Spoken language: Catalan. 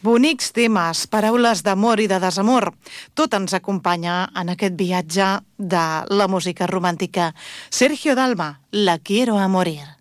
Bonics temes, paraules d'amor i de desamor. Tot ens acompanya en aquest viatge de la música romàntica. Sergio Dalma, La quiero a morir.